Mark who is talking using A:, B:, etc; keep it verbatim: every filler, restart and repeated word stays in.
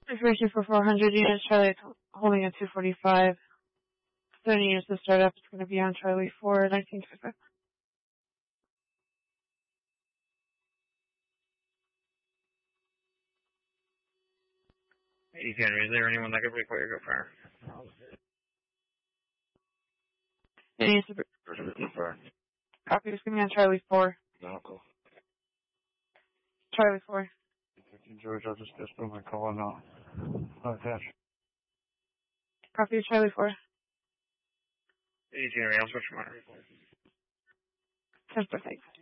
A: Information for four hundred units, Charlie holding at two forty-five. thirty units to start up. It's going to be on Charlie four, nineteen twenty-five.
B: East Henry, is there anyone that could report your go fire?
A: Any units to
B: Go fire.
A: copy. It's going to be on Charlie four.
B: Medical.
A: Charlie four.
B: fifteen George, I'll just just put my call on now. Attach.
A: Copy. Charlie four.
B: East Henry, I'll switch mine.
A: ten percent.